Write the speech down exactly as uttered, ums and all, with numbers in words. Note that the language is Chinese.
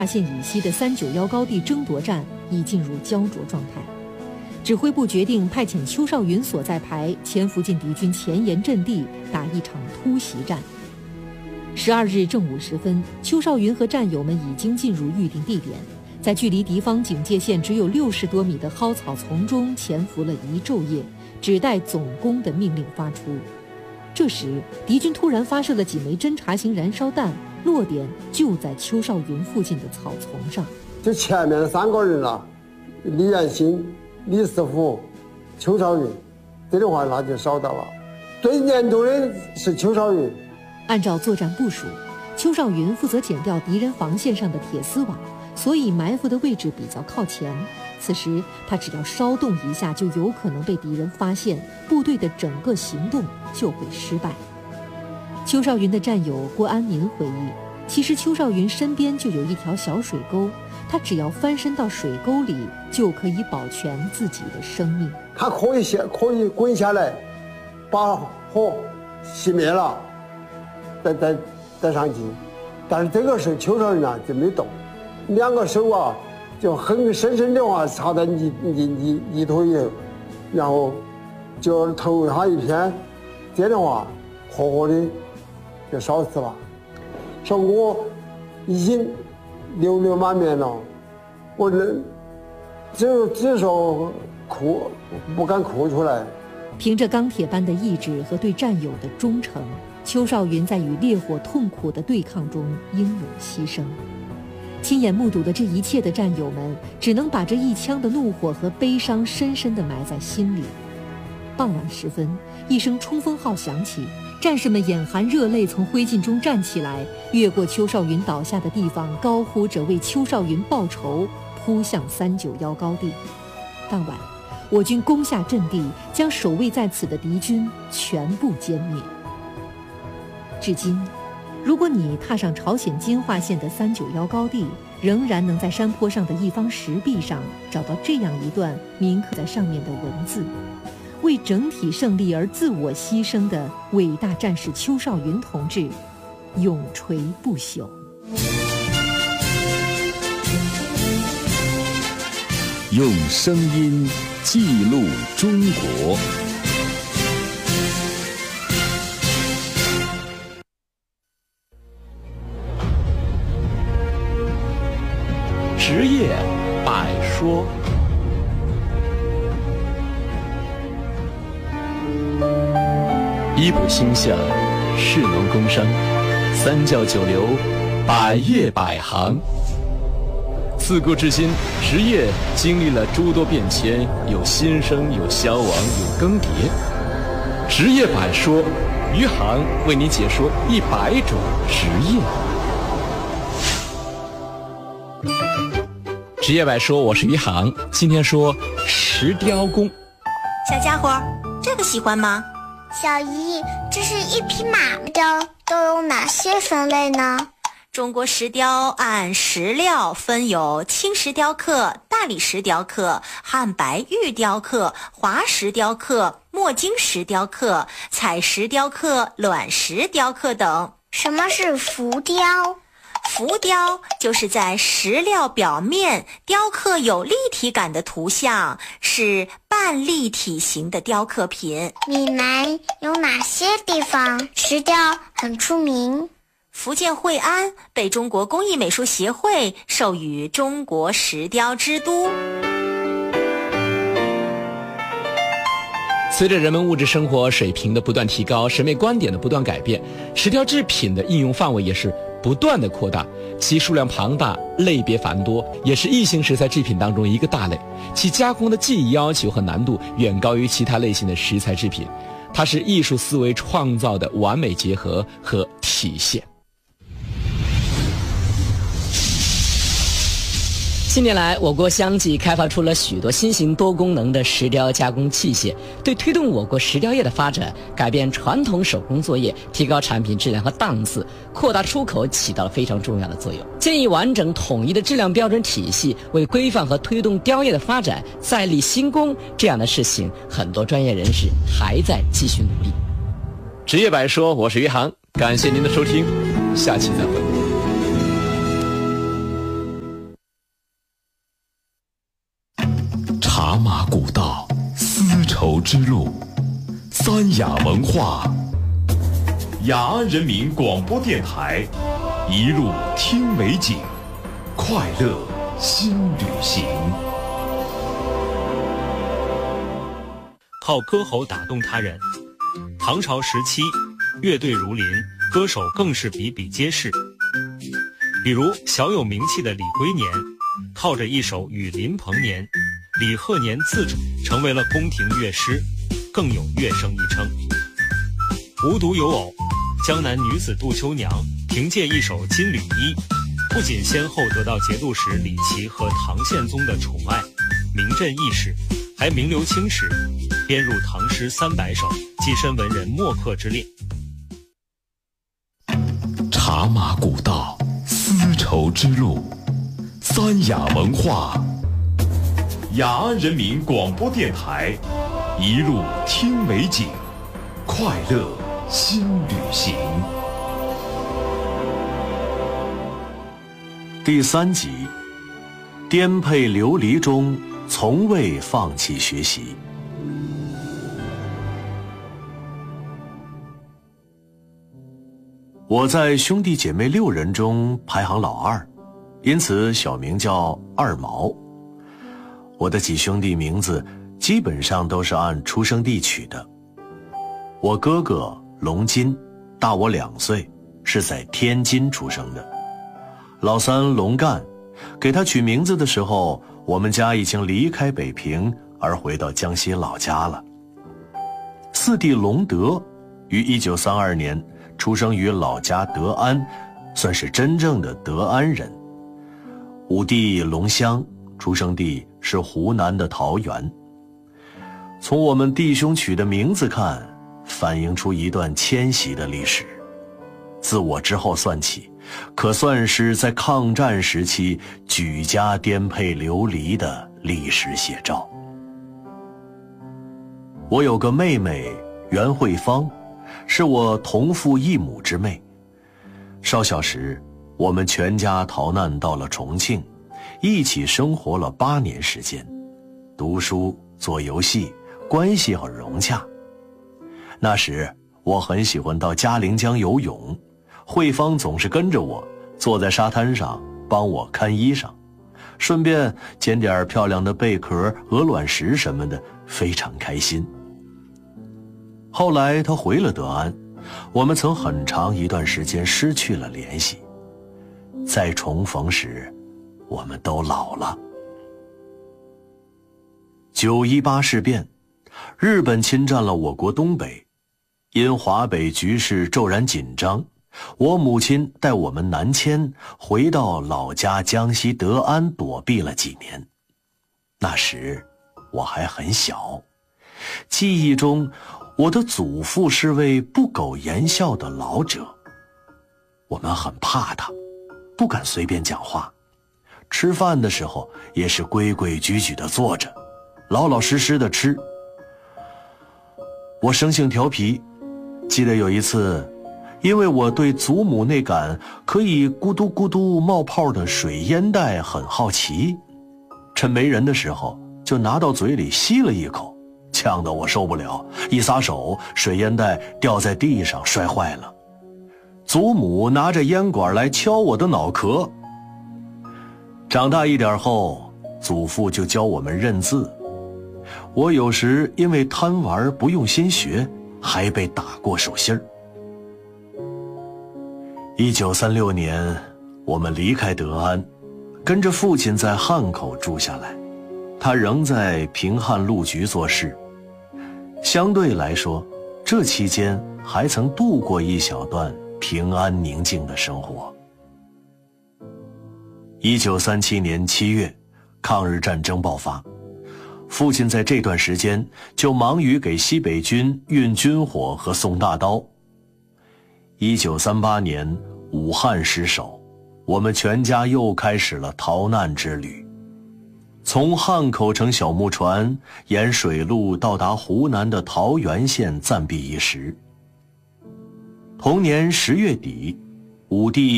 县以西的三九幺高地争夺战已进入焦灼状态。指挥部决定派遣邱少云所在排潜伏进敌军前沿阵地，打一场突袭战。十二日正午时分，邱少云和战友们已经进入预定地点，在距离敌方警戒线只有六十多米的蒿草丛中潜伏了一昼夜，只待总攻的命令发出。这时，敌军突然发射了几枚侦察型燃烧弹，落点就在邱少云附近的草丛上。 就前面的三个人了，李元新、李世福、邱少云，这的话那就少到了。最严重的是邱少云。 按照作战部署，邱少云负责剪掉敌人防线上的铁丝网，所以埋伏的位置比较靠前。此时他只要稍动一下，就有可能被敌人发现，部队的整个行动就会失败。邱少云的战友郭安民回忆，其实邱少云身边就有一条小水沟，他只要翻身到水沟里，就可以保全自己的生命。 他可以下，可以滚下来，把火熄灭了，再再再上去。但是这个时候邱少云啊就没动，两个手啊就很深深的话插在泥泥泥泥土里，然后就头他一偏，这的话活活的就烧死了。说我已经流流满面了，我人只有只说哭，不敢哭出来。 凭着钢铁般的意志和对战友的忠诚，邱少云在与烈火痛苦的对抗中英勇牺牲。亲眼目睹的这一切的战友们，只能把这一腔的怒火和悲伤深深地埋在心里。傍晚时分，一声冲锋号响起，战士们眼含热泪从灰烬中站起来，越过邱少云倒下的地方，高呼着为邱少云报仇，扑向三九幺高地。当晚，我军攻下阵地，将守卫在此的敌军全部歼灭。至今，如果你踏上朝鲜金华县的三九幺高地，仍然能在山坡上的一方石壁上找到这样一段铭刻在上面的文字：为整体胜利而自我牺牲的伟大战士邱少云同志，永垂不朽。 用声音记录中国。职业百说。医补兴夏，士农工商，三教九流，百业百行。自古至今，职业经历了诸多变迁，有新生，有消亡，有更迭。职业百说，余杭为您解说一百种职业。职业百说，我是余杭，今天说石雕工。 小家伙，这个喜欢吗？ 小姨，这是一匹马雕，都有哪些分类呢？ 中国石雕按石料分有青石雕刻、大理石雕刻、汉白玉雕刻、滑石雕刻、墨晶石雕刻、彩石雕刻、卵石雕刻等。 什么是浮雕？ 浮雕就是在石料表面雕刻有立体感的图像，是半立体型的雕刻品。 闽南有哪些地方石雕很出名？ 福建惠安被中国工艺美术协会授予中国石雕之都。 随着人们物质生活水平的不断提高，审美观点的不断改变，石雕制品的应用范围也是不断的扩大，其数量庞大，类别繁多，也是异形石材制品当中一个大类。其加工的技艺要求和难度远高于其他类型的石材制品，它是艺术思维创造的完美结合和体现。近年来，我国相继开发出了许多新型多功能的石雕加工器械，对推动我国石雕业的发展、改变传统手工作业、提高产品质量和档次、扩大出口起到了非常重要的作用。建议完整统一的质量标准体系，为规范和推动雕业的发展再立新功，这样的事情，很多专业人士还在继续努力。职业百说，我是余杭，感谢您的收听，下期再会。 茶马古道，丝绸之路，三雅文化，雅安人民广播电台，一路听美景，快乐新旅行。 靠歌喉打动他人。唐朝时期，乐队如林，歌手更是比比皆是。比如小有名气的李龟年，靠着一首《与林鹏年》，李鹤年自主成为了宫廷乐师，更有乐圣一称。无独有偶，江南女子杜秋娘凭借一首《金缕衣》，不仅先后得到节度使李琦和唐宪宗的宠爱，名震一时，还名留青史，编入唐诗三百首，跻身文人墨客之列。 茶马古道，丝绸之路，三雅文化，雅安人民广播电台，一路听美景，快乐新旅行。 第三集，颠沛流离中从未放弃学习。我在兄弟姐妹六人中排行老二，因此小名叫二毛。我的几兄弟名字基本上都是按出生地取的。我哥哥龙金大我两岁，是在天津出生的。老三龙干，给他取名字的时候，我们家已经离开北平而回到江西老家了。四弟龙德于一九三二年出生于老家德安，算是真正的德安人。五弟龙香出生地是湖南的桃源。从我们弟兄取的名字看，反映出一段迁徙的历史。自我之后算起，可算是在抗战时期举家颠沛流离的历史写照。我有个妹妹袁慧芳，是我同父异母之妹。少小时，我们全家逃难到了重庆，一起生活了八年时间，读书做游戏，关系很融洽。那时我很喜欢到嘉陵江游泳，慧芳总是跟着我坐在沙滩上帮我看衣裳，顺便捡点漂亮的贝壳、鹅卵石什么的，非常开心。后来他回了德安，我们曾很长一段时间失去了联系。再重逢时，我们都老了。九一八事变，日本侵占了我国东北，因华北局势骤然紧张，我母亲带我们南迁，回到老家江西德安躲避了几年。那时我还很小，记忆中我的祖父是位不苟言笑的老者，我们很怕他，不敢随便讲话，吃饭的时候也是规规矩矩地坐着，老老实实地吃。我生性调皮，记得有一次，因为我对祖母那杆可以咕嘟咕嘟冒泡的水烟袋很好奇，趁没人的时候就拿到嘴里吸了一口，呛得我受不了，一撒手，水烟袋掉在地上摔坏了。祖母拿着烟管来敲我的脑壳。长大一点后，祖父就教我们认字。我有时因为贪玩不用心学，还被打过手心儿。一九三六年，我们离开德安，跟着父亲在汉口住下来。他仍在平汉路局做事，相对来说，这期间还曾度过一小段平安宁静的生活。一九三七年七月，抗日战争爆发，父亲在这段时间就忙于给西北军运军火和送大刀。一九三八年，武汉失守，我们全家又开始了逃难之旅。从汉口乘小木船沿水路到达湖南的桃源县暂避一时。同年十月底，五弟